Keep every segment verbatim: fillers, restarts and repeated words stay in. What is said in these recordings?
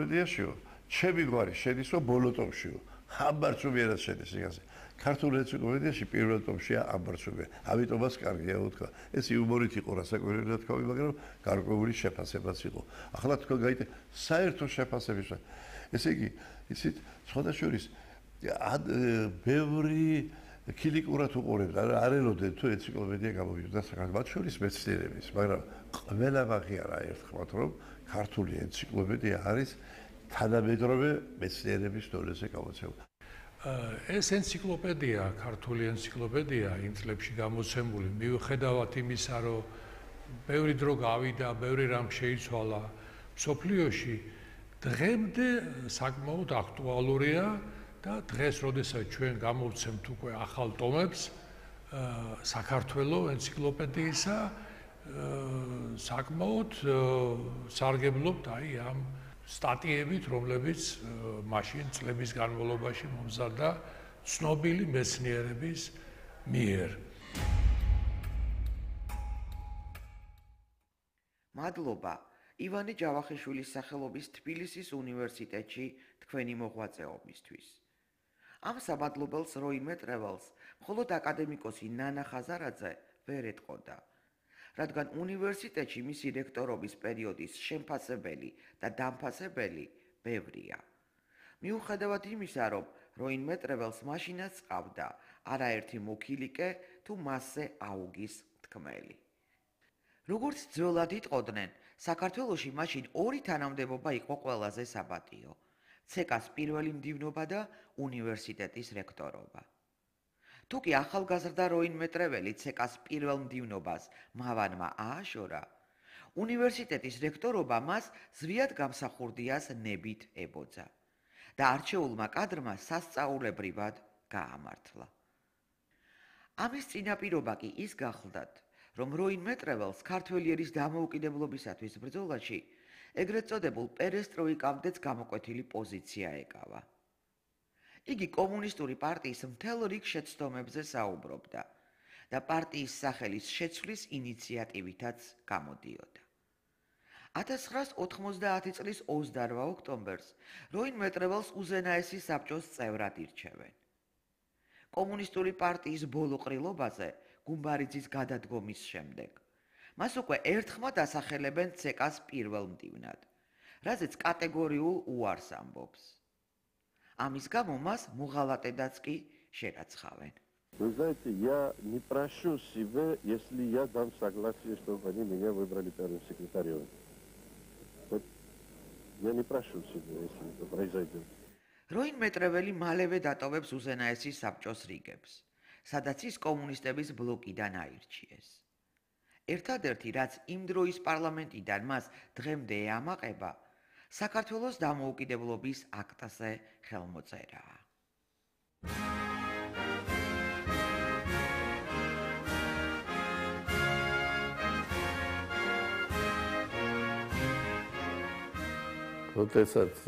ენციკლოპედიაშიო, ჩემი გვარი შედისო ბოლო ტომშიო. ამბარცუბიერად შედის იგაზე. ქართულ ენციკლოპედიაში პირველ ტომშია ამბარცუბია. ამიტომაც კარგია უთქვა. ეს იუმორით იყო რასაკვირველია თქვა, მაგრამ გარკვეული შეფასებაც იყო. ახლა თქვა გაიტე საერთო შეფასების. ესე იგი, იცით, სხვადასხვა ბევრი ქილიკურად უყურებდა, არ ელოდნენ თუ ენციკლოპედია გამოვიდა საქართველოს, მათ შორის მეცნიერების, მაგრამ ყველა აღიარა ერთხმად, რომ ქართული ენციკლოპედია არის თანამედროვე მეცნიერების დონეზე გამოცემული. ეს ენციკლოპედია, ქართული ენციკლოპედია იმ წლებში გამოცემული, მიუხედავად იმისა, რომ ბევრი დრო გავიდა, ბევრი რამ შეიცვალა მსოფლიოში, დღემდე საკმაოდ აქტუალურია და დღეს, როდესაც ჩვენ გამოვცემთ უკვე ახალ ტომებს საქართველოს ენციკლოპედიისა, საკმაოდ სარგებლობთ აი ამ სტატიებით, რომლებიც მაშინ წლების განმავლობაში მომზადდა ცნობილი მეცნიერების მიერ. მადლობა ივანე ჯავახიშვილის სახელობის თბილისის უნივერსიტეტში თქვენი მოღვაწეობისთვის. ამ სამადლობელს როიმე ტრეველს მხოლოდ აკადემიკოსი ნანა ხაზარაძე ვერ ეტყოდა. რადგან უნივერსიტეტში მისი რექტორობის პერიოდის შემფასებელი და დამფასებელი ბევრია. მიუხედავად იმისა, რომ როიმე ტრეველს მაშინაც ყავდა არაერთი მოქილიკე თუ მასზე აუგის თქმელი. როგორც ძველად იტყოდნენ, საქართველოში მაშინ ორი თანამდებობა იყო ყველაზე საპატიო: ცეკას პირველი მდივნობა და უნივერსიტეტის რექტორობა. თუკი ახალგაზრდა როიმე ტრეველი ცეკას პირველ მდივნობას მავანმა ააშორა, უნივერსიტეტის რექტორობა მას ზვიად გამსახურდიას ნებით ებოძა და არჩეულმა კადრმა სასწაულებრივად გაამართლა. ამის წინაპირობა კი ის გახლდათ, რომ როიმე ტრეველს ქართველიერის დამოუკიდებლობისათვის ბრძოლაში ეგრეთ წოდებულ პერესტროიკამდეც გამოკვეთილი პოზიცია ეკავა. იგი კომუნისტური პარტიის მთელ რიგ შეცდომებზე საუბრობდა და პარტიის სახელის შეცვლის ინიციატივითაც გამოდიოდა. ათას ცხრაას ოთხმოცდაათი წლის ოცდაორ ოქტომბერს როიმე ტრეველს უზენაესი საბჭოს წევრად ირჩევენ. კომუნისტური პარტიის ბოლო ყრილობაზე გუმბარიძის გადადგომის შემდეგ მას უკვე ერთხმად ასახელებენ ცეკას პირველ მდივნად, რაზეც კატეგორიულ უარს ამბობს. Амис გამო მას მუღალატედაც კი შერაცხავენ. Вы знаете, я не прошу себя, если я дам согласие, чтобы они меня выбрали первым секретарем. Вот я не прошу себя, если это произойдет. როიმე ტრეველი მალევე დატოვებს უზენაესის საბჭოს რიგებს, სადაც ის კომუნისტების ბლოკიდან აირჩიეს. ერთადერთი, რაც იმ დროის პარლამენტიდან მას დღემდე ეამაყება, საქართველოს დამოუკიდებლობის აქტზე ხელმოწერაა. როდესაც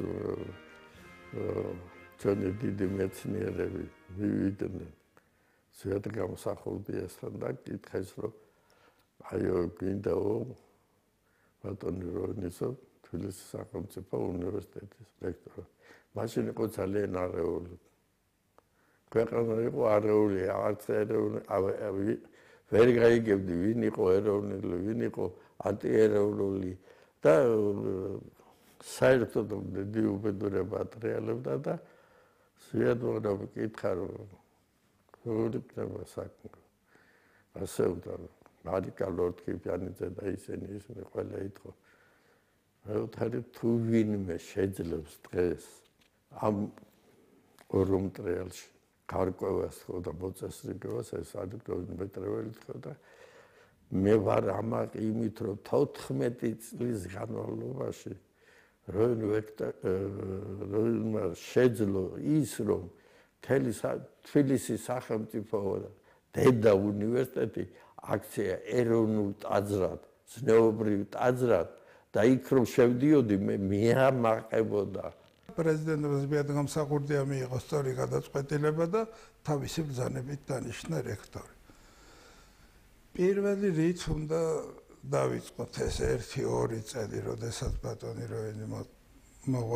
ჩვენი დიდი მეცნიერები მივიდნენ ზედ გამოსახულდიასთან და კითხეს, რომ აიო გინდაო ბატონი როინისო თბილისის სახელმწიფო უნივერსიტეტის რექტორი. მაშინ იყო ძალიან არეული. ქვეყანა იყო არეული, არც ეროვნული, ვერ გაიგებდი ვინ იყო ეროვნული, ვინ იყო ანტიეროვნული და საერთოდ დიდი უბედურება ატრიალებდა და შეადმონა მკითხა, რომ როგორ იქნება საქმე. ასე უნდა მარიკა ლორდ-კიპიანიძე და ისინი ისინი ყველა ითხოვ. მეუთხარი თუ ვინმე შეძლებს დღეს ამ ორ მტრიალში გარკვევას ხო და მოწესრიგებას ეს ადრე მეტრეველი თქო და მე ვარ ამაყი იმით რომ თოთხმეტი წლის განმავლობაში როინ როინმა შეძლო ის რომ მთელი თბილისის სახელმწიფო დედა უნივერსიტეტი აქცია ეროვნულ ტაძრად, ზნეობრივ ტაძრად და იქ რომ შევდიოდი მე მეამაყებოდა. პრეზიდენტის მიერ გამსახურდია მიიღო სწორი გადაწყვეტილება და თავისი ბრძანებით დანიშნა რექტორი. პირველი რით უნდა დავიწყოთ ეს ერთი ორი წელი, როდესაც ბატონი როინი